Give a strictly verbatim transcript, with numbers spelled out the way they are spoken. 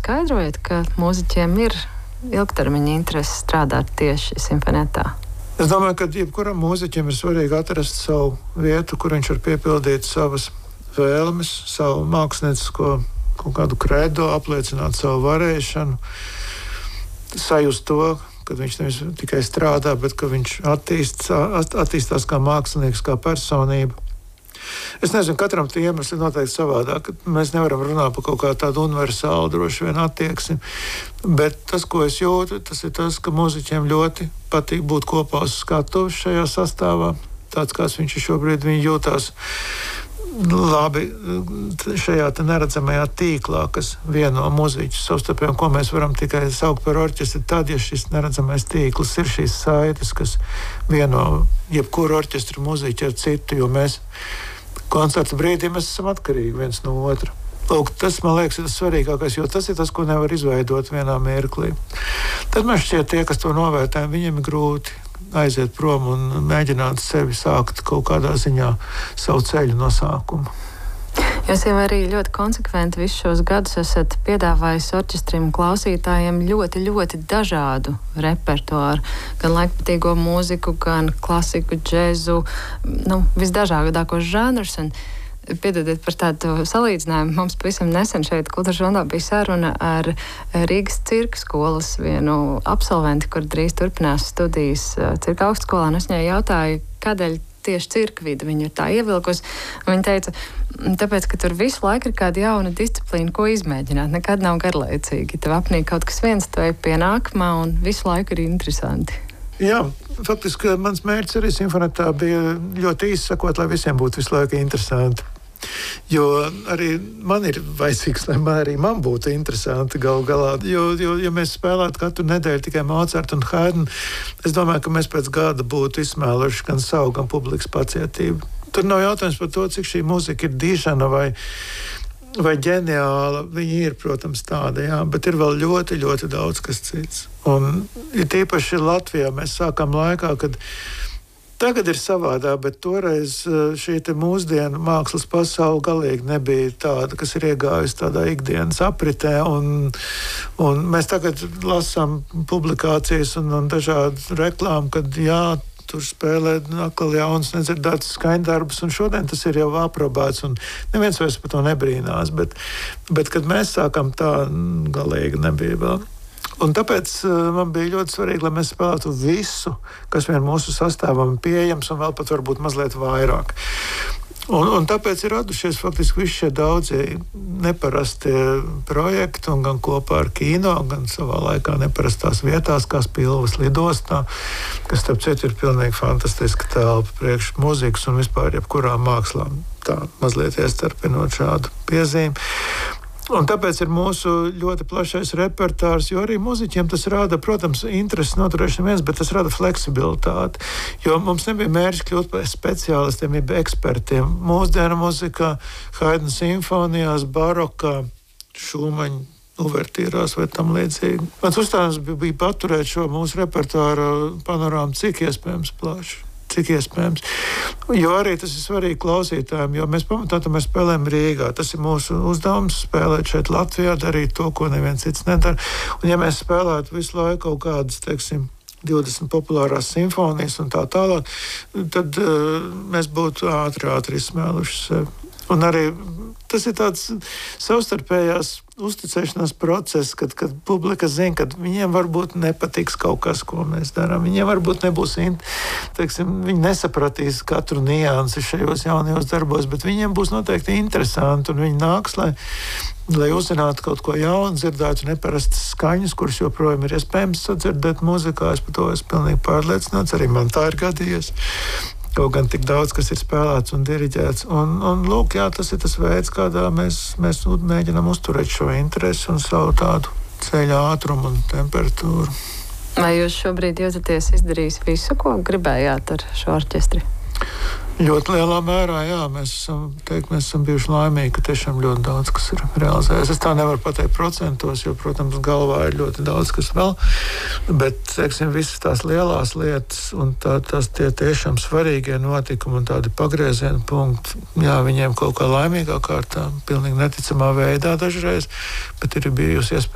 skaidrojat, ka mūziķiem ir ilgtermiņa interese strādāt tieši simfonētā? Es domāju, ka jebkuram mūziķim ir svarīgi atrast savu vietu, kur viņš var piepildīt savas vēlmes, savu māksliniecisko kaut kādu kredo, apliecināt savu varēšanu, sajust to, ka viņš nevis tikai strādā, bet ka viņš attīst, attīstās kā mākslinieks, kā personība. Es nezinu, katram tie iemesli ir noteikti savādāk. Mēs nevaram runāt par kaut kādu tādu universālu droši vien attieksmi, bet tas, ko es jūtu, tas ir tas, ka mūziķiem ļoti patīk būt kopā uz skatuves šajā sastāvā. Tāds, kāds viņš ir šobrīd, viņi jūtās labi šajā neredzamajā tīklā, kas vieno mūziķus savstarpēji, ko mēs varam tikai saukt par orķestri, tad, ja šis neredzamais tīkls ir šīs saites, kas vieno jebkuru orķestru mūziķi ar citu, jo mēs koncerta brīdī mēs esam atkarīgi viens no otra. Lūk, tas, man liekas, ir tas svarīgākais, jo tas ir tas, ko nevar izveidot vienā mirklī. Tad man šķiet, tie, kas to novērtē, viņiem ir grūti aiziet prom un mēģināt sevi sākt kaut kādā ziņā savu ceļu no sākuma. Jūs jau arī ļoti konsekventi visus šos gadus esat piedāvājis orķestrim klausītājiem ļoti, ļoti dažādu repertuāru. Gan laikpatīgo mūziku, gan klasiku, džēzu, nu, visdažādākos žanrus. Un piedodiet par tādu salīdzinājumu. Mums pavisam nesen šeit Kultūras žurnālā bija saruna ar Rīgas cirka skolas vienu absolventi, kur drīz turpinās studijas cirka augstskolā. Un es viņai jautāju, kādēļ tieši cirka vide viņu ir tā ievilkusi. Viņa teica, tāpēc, ka tur visu laiku ir kāda jauna disciplīna, ko izmēģināt. Nekad nav garlaicīgi. Tev apnīk kaut kas viens, tu ej pie nākamā un visu laiku ir interesanti. Jā, faktiski mans mērķis arī simfonētā bija ļoti īsi sakot, lai visiem būtu visu laiku interesanti. Jo arī man ir vajadzīgs, lai man arī man būtu interesanti galu galā. Jo, jo, ja mēs spēlētu katru nedēļu tikai Mocartu un Haydnu, es domāju, ka mēs pēc gada būtu izsmēluši gan savu, gan publikas pacietību. Tur nav jautājums par to, cik šī mūzika ir dižana vai, vai ģeniāla. Viņa ir, protams, tāda, jā, bet ir vēl ļoti, ļoti daudz kas cits. Un ir tīpaši Latvijā mēs sākam laikā, kad tagad ir savādāk, bet toreiz šī te mūsdienu mākslas pasaule galīgi nebija tāda, kas ir iegājusi tādā ikdienas apritē. Un, un mēs tagad lasām publikācijas un, un dažādu reklāmu, kad jā, tur spēlē atkal jauns, nedzirdēts skaņdarbus, un šodien tas ir jau aprobēts, un neviens vairs par to nebrīnās. Bet, bet kad mēs sākam, tā galīgi nebija vēl. Un tāpēc man bija ļoti svarīgi, lai mēs spēlētu visu, kas vien mūsu sastāvam pieejams, un vēl pat varbūt mazliet vairāk. Un, un tāpēc ir radušies faktiski visi šie daudzie neparastie projekti, un gan kopā ar kino, gan savā laikā neparastās vietās, kā Spilvas lidostā, kas, starp citu, ir pilnīgi fantastiska telpa priekš mūzikas un vispār jebkurām mākslām, tā mazliet iestarpinot šādu piezīmi. Un tāpēc ir mūsu ļoti plašais repertārs, jo arī mūziķiem tas rada, protams, interesi noturēšana viens, bet tas rada fleksibilitāti. Jo mums nebija mērķis kļūt par speciālistiem, jeb ekspertiem. Mūsdienu muzikā, Haydna simfonijās, barokā, Šūmaņa uvertīrās vai tam līdzīgi. Mans uzdevums bija, bija paturēt šo mūsu repertāru panorāmu cik iespējams plaši. Cik iespējams. Jo arī tas ir svarīgi klausītājiem, jo mēs pamatā mēs spēlējam Rīgā. Tas ir mūsu uzdevums spēlēt šeit Latvijā, darīt to, ko neviens cits nedara. Un ja mēs spēlētu visu laiku kaut kādas, teiksim, divdesmit populārās simfonijas un tā tālāk, tad uh, mēs būtu ātri, ātri izsmēluši sevi. Un arī tas ir tāds savstarpējās uzticēšanās process, kad, kad publika zina, ka viņiem varbūt nepatiks kaut kas, ko mēs darām. Viņiem varbūt nebūs, teiksim, viņi nesapratīs katru niansi šajos jaunajos darbos, bet viņiem būs noteikti interesanti, un viņi nāks, lai, lai uzzinātu kaut ko jaunu, dzirdētu neparastas skaņas, kuras joprojām ir iespējams sadzirdēt mūzikā. Es par to esmu pilnīgi pārliecināts, arī man tā ir gadījies. Kaut gan tik daudz, kas ir spēlēts un diriģēts. Un, un lūk, jā, tas ir tas veids, kādā mēs, mēs mēģinām uzturēt šo interesi un savu tādu ceļa ātrumu un temperatūru. Vai jūs šobrīd jūtaties izdarījis visu, ko gribējāt ar šo orķestri? Ļoti lielā mērā, jā, mēs esam, teikt, mēs esam bijuši laimīgi, ka tiešām ļoti daudz, kas ir realizējies. Es tā nevaru pateikt procentos, jo, protams, galvā ir ļoti daudz, kas vēl, bet, teiksim, visas tās lielās lietas un tā, tās tie tiešām svarīgie notikumi un tādi pagrieziena punkti, jā, viņiem kaut kā laimīgā kārtā, pilnīgi neticamā veidā dažreiz, bet ir bijusi iespēja